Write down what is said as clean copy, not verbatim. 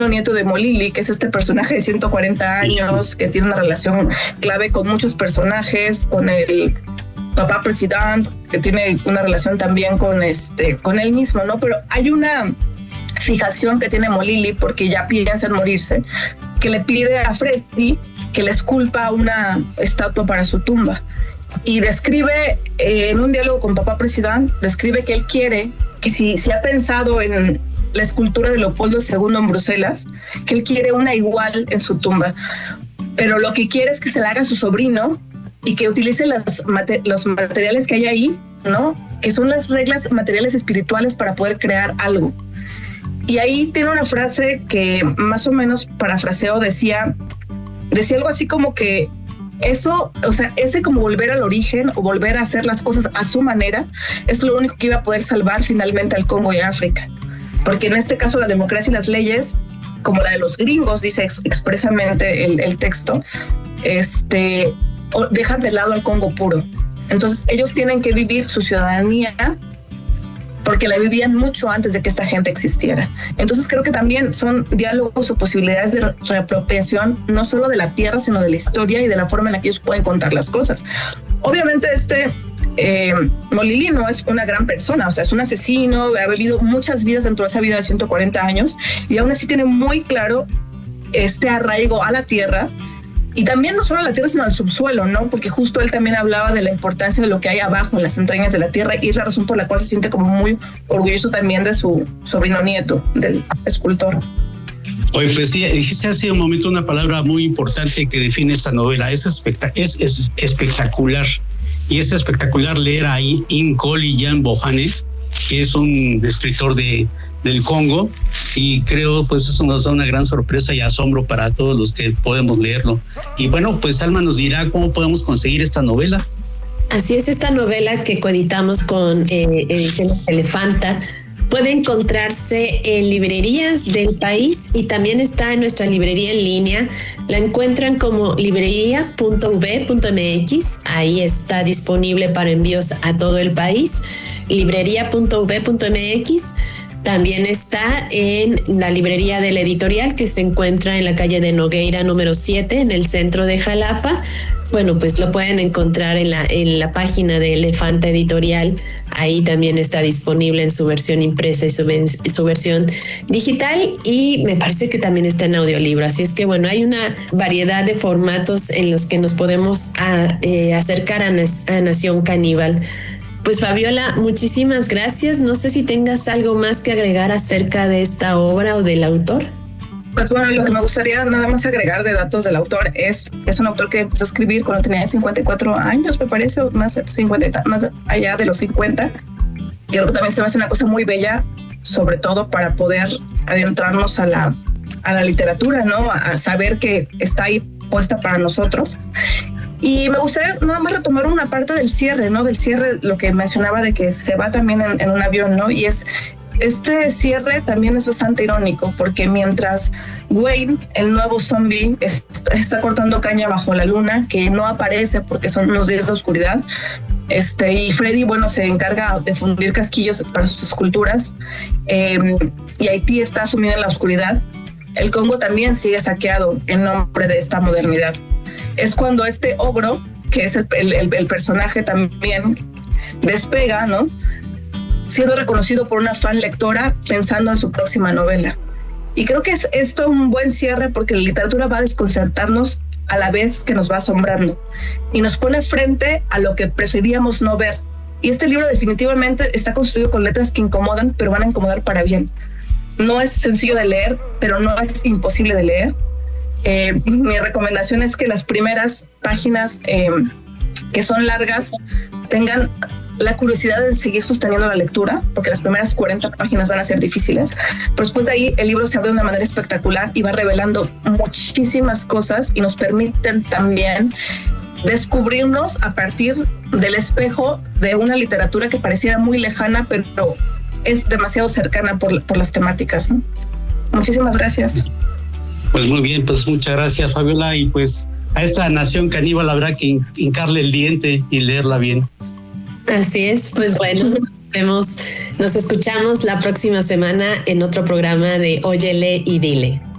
nieto de Molili, que es este personaje de 140 años, que tiene una relación clave con muchos personajes, con el papá presidente, que tiene una relación también con él mismo, ¿no? Pero hay una fijación que tiene Molili, porque ya piensa en morirse, que le pide a Freddy que le esculpa una estatua para su tumba. Y describe, en un diálogo con papá presidente, describe que él quiere, que si ha pensado en la escultura de Leopoldo II en Bruselas, que él quiere una igual en su tumba. Pero lo que quiere es que se la haga a su sobrino y que utilice los materiales que hay ahí, ¿no? Que son las reglas materiales espirituales para poder crear algo. Y ahí tiene una frase que más o menos parafraseo, decía algo así como que eso, o sea, ese como volver al origen o volver a hacer las cosas a su manera es lo único que iba a poder salvar finalmente al Congo y a África. Porque en este caso la democracia y las leyes, como la de los gringos, dice expresamente el texto, dejan de lado al Congo puro. Entonces ellos tienen que vivir su ciudadanía porque la vivían mucho antes de que esta gente existiera. Entonces creo que también son diálogos o posibilidades de reapropiación no solo de la tierra, sino de la historia y de la forma en la que ellos pueden contar las cosas. Obviamente Molili no es una gran persona, o sea, es un asesino, ha vivido muchas vidas dentro de esa vida de 140 años y aún así tiene muy claro este arraigo a la tierra. Y también no solo a la tierra, sino al subsuelo, ¿no? Porque justo él también hablaba de la importancia de lo que hay abajo, en las entrañas de la tierra, y es la razón por la cual se siente como muy orgulloso también de su sobrino nieto, del escultor. Oye, pues sí, dijiste hace un momento una palabra muy importante que define esta novela. Es espectacular. Y es espectacular leer a Nkoli Jan Bohane, que es un escritor del Congo, y creo pues eso nos da una gran sorpresa y asombro para todos los que podemos leerlo. Y bueno, pues Alma nos dirá cómo podemos conseguir esta novela. Así es, esta novela que coeditamos con Ediciones Elefanta puede encontrarse en librerías del país y también está en nuestra librería en línea. La encuentran como librería.v.mx, ahí está disponible para envíos a todo el país, librería.v.mx. También está en la librería del editorial que se encuentra en la calle de Nogueira número 7 en el centro de Jalapa. Bueno, pues lo pueden encontrar en la página de Elefanta Editorial. Ahí también está disponible en su versión impresa y su versión digital, y me parece que también está en audiolibro. Así es que bueno, hay una variedad de formatos en los que nos podemos acercar a Nación Caníbal. Pues Fabiola, muchísimas gracias. No sé si tengas algo más que agregar acerca de esta obra o del autor. Pues bueno, lo que me gustaría nada más agregar de datos del autor es un autor que empezó a escribir cuando tenía 54 años, me parece, más allá de los 50. Y creo que también se me hace una cosa muy bella, sobre todo para poder adentrarnos a la literatura, ¿no? A saber que está ahí puesta para nosotros. Y me gustaría nada más retomar una parte del cierre, ¿no? Del cierre, lo que mencionaba de que se va también en un avión, ¿no? Y este cierre también es bastante irónico, porque mientras Wayne, el nuevo zombie, está cortando caña bajo la luna, que no aparece porque son unos días de oscuridad, y Freddy, bueno, se encarga de fundir casquillos para sus esculturas, y Haití está sumida en la oscuridad, el Congo también sigue saqueado en nombre de esta modernidad. Es cuando este ogro, que es el personaje también, despega, ¿no? Siendo reconocido por una fan lectora pensando en su próxima novela. Y creo que es esto un buen cierre, porque la literatura va a desconcertarnos a la vez que nos va asombrando y nos pone frente a lo que preferíamos no ver. Y este libro definitivamente está construido con letras que incomodan, pero van a incomodar para bien. No es sencillo de leer, pero no es imposible de leer. Mi recomendación es que las primeras páginas, que son largas, tengan la curiosidad de seguir sosteniendo la lectura, porque las primeras 40 páginas van a ser difíciles, pero después de ahí el libro se abre de una manera espectacular y va revelando muchísimas cosas y nos permiten también descubrirnos a partir del espejo de una literatura que pareciera muy lejana, pero es demasiado cercana por las temáticas, ¿no? Muchísimas gracias. Pues muy bien, pues muchas gracias, Fabiola, y pues a esta Nación Caníbal habrá que hincarle el diente y leerla bien. Así es, pues bueno, nos escuchamos la próxima semana en otro programa de Óyele y Dile.